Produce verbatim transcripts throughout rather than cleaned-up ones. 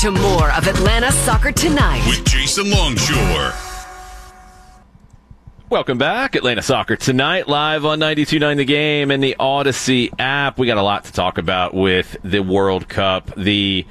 to more of Atlanta Soccer Tonight with Jason Longshore. Welcome back. Atlanta Soccer Tonight, live on ninety-two point nine The Game and the Odyssey app. We got a lot to talk about with the World Cup. The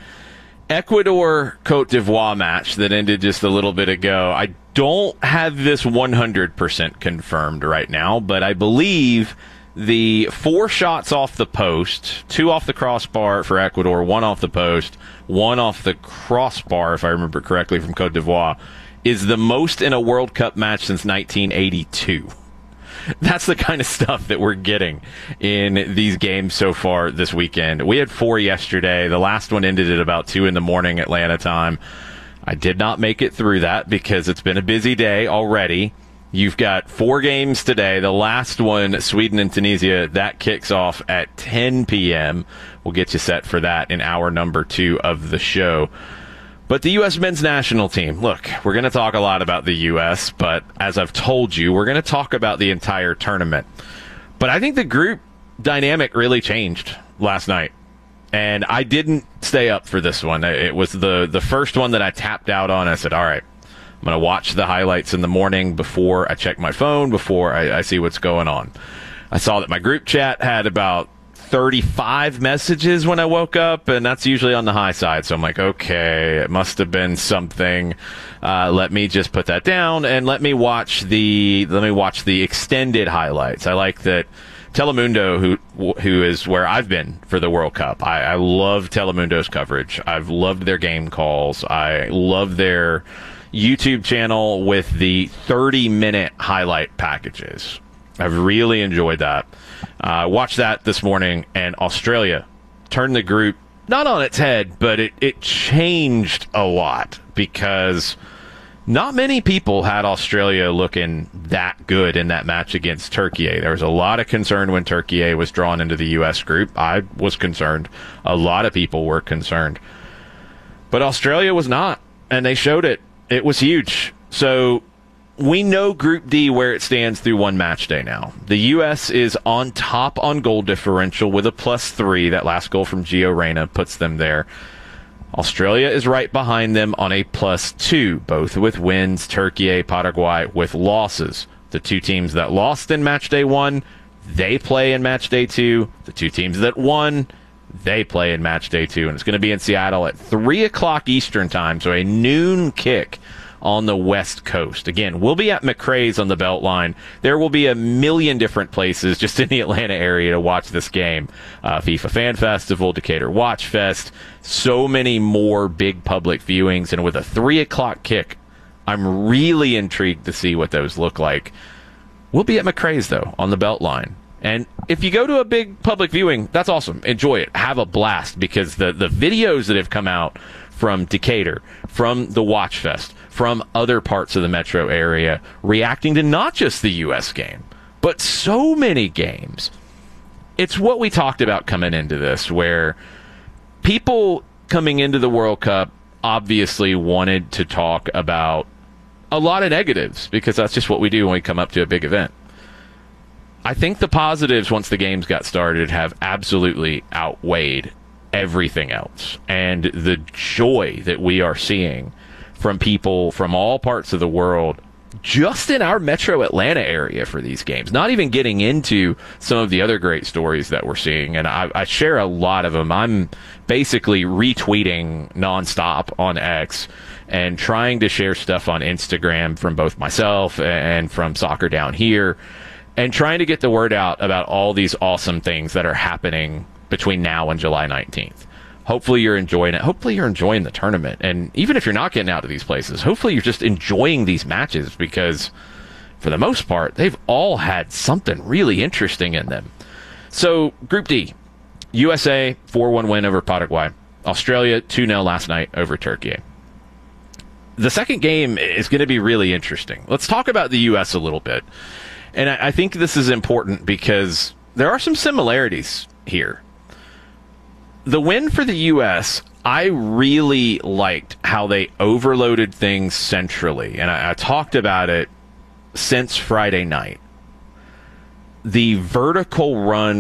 Ecuador-Cote d'Ivoire match that ended just a little bit ago. I don't have this one hundred percent confirmed right now, but I believe the four shots off the post, two off the crossbar for Ecuador, one off the post, one off the crossbar, if I remember correctly, from Cote d'Ivoire, is the most in a World Cup match since nineteen eighty-two. That's the kind of stuff that we're getting in these games so far this weekend. We had four yesterday. The last one ended at about two in the morning Atlanta time. I did not make it through that because it's been a busy day already. You've got four games today. The last one, Sweden and Tunisia, that kicks off at ten p.m. We'll get you set for that in hour number two of the show. But the U S men's national team, look, we're going to talk a lot about the U S, but as I've told you, we're going to talk about the entire tournament. But I think the group dynamic really changed last night. And I didn't stay up for this one. It was the, the first one that I tapped out on. I said, all right, I'm going to watch the highlights in the morning before I check my phone, before I, I see what's going on. I saw that my group chat had about thirty-five messages when I woke up, and that's usually on the high side. So I'm like, okay, it must have been something. Uh, let me just put that down and let me watch the let me watch the extended highlights. I like that Telemundo, who who is where I've been for the World Cup. I, I love Telemundo's coverage. I've loved their game calls. I love their YouTube channel with the thirty-minute highlight packages. I've really enjoyed that. I uh, watched that this morning, and Australia turned the group not on its head, but it, it changed a lot because not many people had Australia looking that good in that match against Turkey. There was a lot of concern when Turkey was drawn into the U S group. I was concerned. A lot of people were concerned. But Australia was not, and they showed it. It was huge. So we know Group D where it stands through one match day now. The U S is on top on goal differential with a plus three. That last goal from Gio Reyna puts them there. Australia is right behind them on a plus two, both with wins, Turkey, Paraguay with losses. The two teams that lost in match day one, they play in match day two. The two teams that won, they play in match day two. And it's going to be in Seattle at three o'clock Eastern time, so a noon kick on the West Coast. Again, we'll be at McRae's on the Beltline. There will be a million different places just in the Atlanta area to watch this game. Uh, FIFA Fan Festival, Decatur Watch Fest, so many more big public viewings. And with a three o'clock kick, I'm really intrigued to see what those look like. We'll be at McRae's, though, on the Beltline. And if you go to a big public viewing, that's awesome. Enjoy it. Have a blast, because the, the videos that have come out from Decatur, from the Watch Fest, from other parts of the metro area, reacting to not just the U S game, but so many games. It's what we talked about coming into this, where people coming into the World Cup obviously wanted to talk about a lot of negatives, because that's just what we do when we come up to a big event. I think the positives, once the games got started, have absolutely outweighed everything else. And the joy that we are seeing from people from all parts of the world, just in our metro Atlanta area for these games, not even getting into some of the other great stories that we're seeing. And I, I share a lot of them. I'm basically retweeting nonstop on X and trying to share stuff on Instagram from both myself and from Soccer Down Here, and trying to get the word out about all these awesome things that are happening between now and July nineteenth. Hopefully you're enjoying it. Hopefully you're enjoying the tournament. And even if you're not getting out of these places, hopefully you're just enjoying these matches, because for the most part, they've all had something really interesting in them. So Group D, U S A four one win over Paraguay. Australia two nil last night over Turkey. The second game is going to be really interesting. Let's talk about the U S a little bit. And I think this is important because there are some similarities here. The win for the U S, I really liked how they overloaded things centrally. And I, I talked about it since Friday night. The vertical run